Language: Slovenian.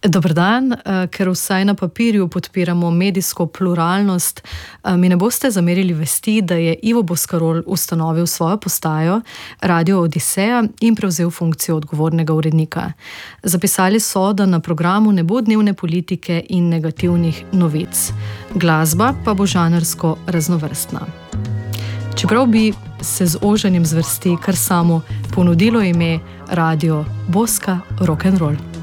Dober dan, ker vsaj na papirju podpiramo medijsko pluralnost, mi ne boste zamerili vesti, da je Ivo Boscarol ustanovil svojo postajo Radio Odiseja in prevzel funkcijo odgovornega urednika. Zapisali so, da na programu ne bo dnevne politike in negativnih novic. Glasba pa bo žanrsko raznovrstna. Čeprav bi se z oženjem zvrsti kar samo ponudilo ime Radio Boska Rock'n'Roll.